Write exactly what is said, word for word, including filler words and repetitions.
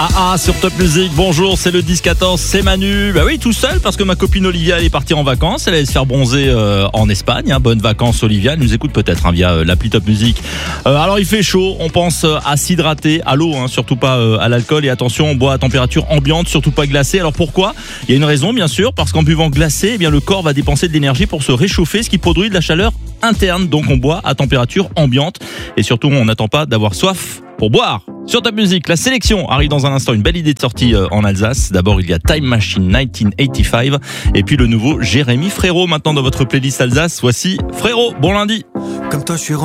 Ah ah sur Top Music, bonjour, c'est le dix quatorze, c'est Manu. Bah oui, tout seul parce que ma copine Olivia elle est partie en vacances, elle allait se faire bronzer euh, en Espagne. Hein. Bonnes vacances Olivia, elle nous écoute peut-être hein, via euh, l'appli Top Music. Euh, alors il fait chaud, on pense euh, à s'hydrater, à l'eau, hein, surtout pas euh, à l'alcool. Et attention, on boit à température ambiante, surtout pas glacée. Alors pourquoi ? Il y a une raison bien sûr, parce qu'en buvant glacé, eh bien le corps va dépenser de l'énergie pour se réchauffer, ce qui produit de la chaleur interne. Donc on boit à température ambiante et surtout on n'attend pas d'avoir soif pour boire. Sur Top Music, la sélection arrive dans un instant, une belle idée de sortie euh, en Alsace. D'abord, il y a Time Machine dix-neuf quatre-vingt-quinze et puis le nouveau Jérémy Frérot maintenant dans votre playlist Alsace. Voici Frérot, bon lundi. Comme toi, je suis